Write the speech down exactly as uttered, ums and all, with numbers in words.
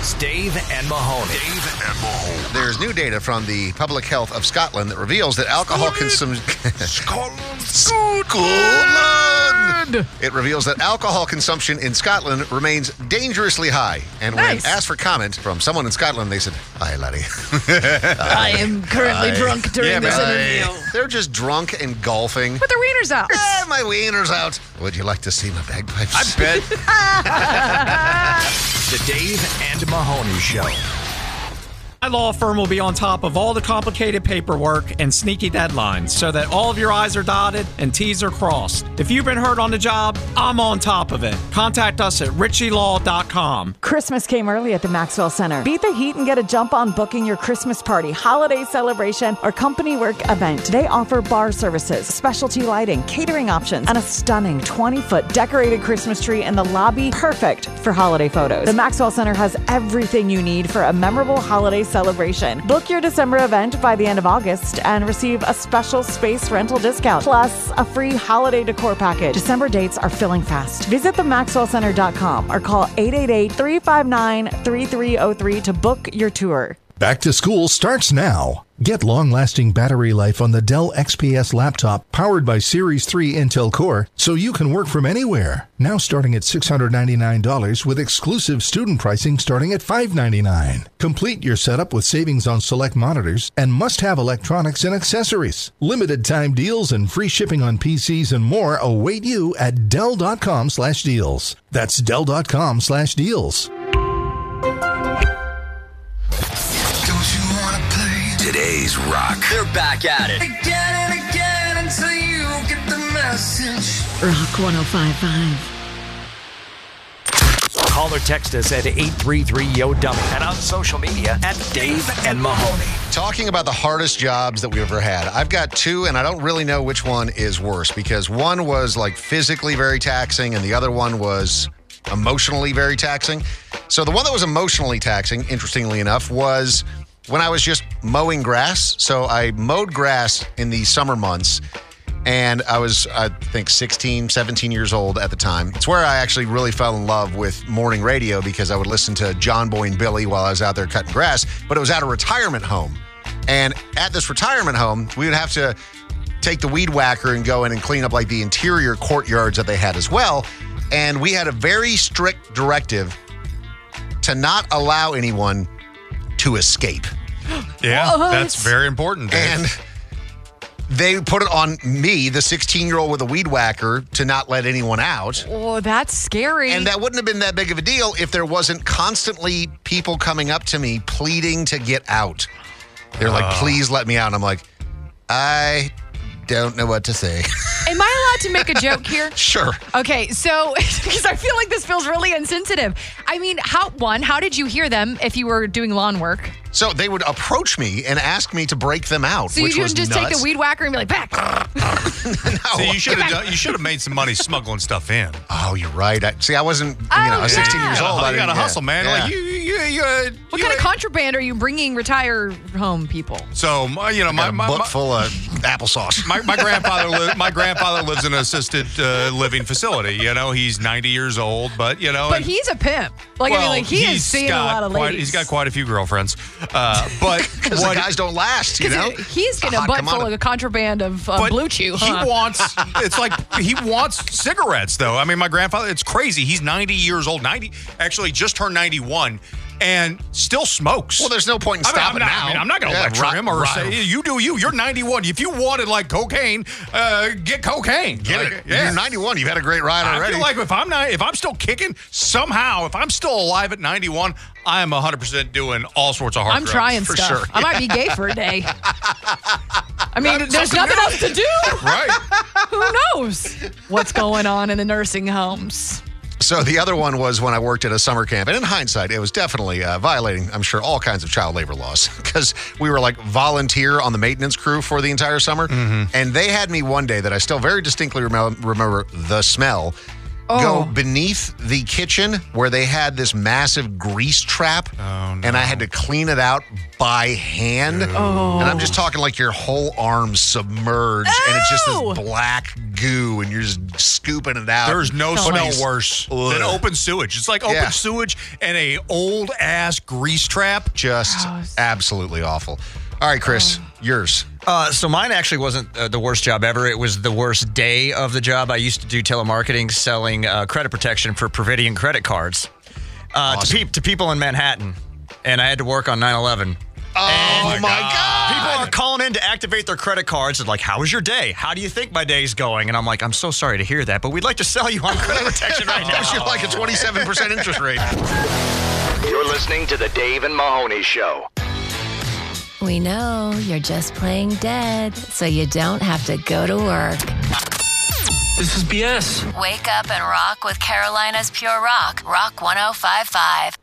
It's Dave and Mahoney. Dave and Mahoney. There's new data from the Public Health of Scotland that reveals that alcohol consumption... Scotland. Scotland! It reveals that alcohol consumption in Scotland remains dangerously high. And Nice. when asked for comment from someone in Scotland, they said, "Hi, laddie." I am currently I- drunk during Yeah, this but interview. I- They're just drunk and golfing. Put the wieners out. Eh, my wiener's out. Would you like to see my bagpipes? I bet. The Dave and Mahoney Show. My law firm will be on top of all the complicated paperwork and sneaky deadlines so that all of your I's are dotted and T's are crossed. If you've been hurt on the job, I'm on top of it. Contact us at richie law dot com. Christmas came early at the Maxwell Center. Beat the heat and get a jump on booking your Christmas party, holiday celebration, or company work event. They offer bar services, specialty lighting, catering options, and a stunning twenty-foot decorated Christmas tree in the lobby, perfect for holiday photos. The Maxwell Center has everything you need for a memorable holiday celebration. Book your December event by the end of August and receive a special space rental discount, plus a free holiday decor package. December dates are filling fast. Visit the maxwell center dot com or call eight eight eight, three five nine, three three zero three to book your tour. Back to school starts now. Get long-lasting battery life on the Dell X P S laptop powered by Series three Intel Core so you can work from anywhere. Now starting at six hundred ninety-nine dollars with exclusive student pricing starting at five hundred ninety-nine dollars. Complete your setup with savings on select monitors and must-have electronics and accessories. Limited time deals and free shipping on P Cs and more await you at Dell dot com slash deals. That's Dell dot com slash deals. Today's rock. They're back at it. Again and again until you get the message. Rock one oh five point five. Call or text us at eight three three yo dummy and on social media at Dave and Mahoney. Talking about the hardest jobs that we've ever had. I've got two, and I don't really know which one is worse because one was like physically very taxing and the other one was emotionally very taxing. So the one that was emotionally taxing, interestingly enough, was when I was just mowing grass. So I mowed grass in the summer months, and I was, I think, sixteen, seventeen years old at the time. It's where I actually really fell in love with morning radio because I would listen to John Boy and Billy while I was out there cutting grass, but it was at a retirement home. And at this retirement home, we would have to take the weed whacker and go in and clean up like the interior courtyards that they had as well. And we had a very strict directive to not allow anyone to escape. Yeah, What? that's very important, Dave. And they put it on me, the sixteen-year-old with a weed whacker, to not let anyone out. Oh, that's scary. And that wouldn't have been that big of a deal if there wasn't constantly people coming up to me pleading to get out. They're like, Uh. please let me out. And I'm like, I don't know what to say. Am I allowed to make a joke here? Sure. Okay, so because I feel like this feels really insensitive. I mean, how one, how did you hear them if you were doing lawn work? So they would approach me and ask me to break them out, So you which was couldn't just nuts. take the weed whacker and be like, back. No. See, you should have done, you should have made some money smuggling stuff in. Oh, you're right. I, see, I wasn't, you Oh, know, I was sixteen yeah. years You old. gotta, I you gotta didn't- hustle, yeah. man. Yeah. Like you, you, you, uh, What you kind of know- contraband are you bringing retire home people? So my- you know, my Got a my, book my, full of applesauce. my, my grandfather li- my grandfather lives in an assisted uh, living facility. You know, he's ninety years old, but you know, But and- he's a pimp. Like, I mean, well, like, he is he's seeing a got lot of quite- ladies. He's got quite a few girlfriends, uh, but Because the what- guys don't last, you know? He's getting a hot butt full commodity. of a contraband of uh, But blue chew. Huh? He wants, it's like, he wants cigarettes, though. I mean, my grandfather, it's crazy. He's ninety years old, ninety, actually just turned ninety-one, and still smokes. Well, there's no point in I mean, stopping I'm not, now. I mean, I'm not going to Yeah, lecture right- him or right. say, you do you. You're ninety-one. If you wanted, like, cocaine, uh, get cocaine. Get Like, it. yeah. You're ninety-one. You've had a great ride I already. feel like if I'm not, if I'm still kicking, somehow, if I'm still alive at ninety-one, I am one hundred percent doing all sorts of hard I'm drugs. trying for stuff. sure. I might be gay for a day. I mean, That's there's something nothing else to do. Right. Who knows what's going on in the nursing homes? So the other one was when I worked at a summer camp. And in hindsight, it was definitely uh, violating, I'm sure, all kinds of child labor laws because we were like volunteer on the maintenance crew for the entire summer. Mm-hmm. And they had me one day that I still very distinctly remember, remember the smell. go beneath the kitchen where they had this massive grease trap, Oh, no. and I had to clean it out by hand. Oh. And I'm just talking like your whole arm submerged, and it's just this black goo, and you're just scooping it out. There's no smell Somebody's- worse Ugh. than open sewage. It's like open Yeah. sewage and a old ass grease trap. Just absolutely awful. All right, Chris, yours. Uh, so mine actually wasn't uh, the worst job ever. It was the worst day of the job. I used to do telemarketing, selling uh, credit protection for Providian credit cards uh, Awesome. to, pe- to people in Manhattan, and I had to work on nine eleven. Oh, my God. People are calling in to activate their credit cards and like, how was your day? How do you think my day's going? And I'm like, I'm so sorry to hear that, but we'd like to sell you on credit protection right now. You're like a twenty-seven percent interest rate. You're listening to the Dave and Mahoney Show. We know you're just playing dead, so you don't have to go to work. This is B S. Wake up and rock with Carolina's Pure Rock, Rock one oh five point five.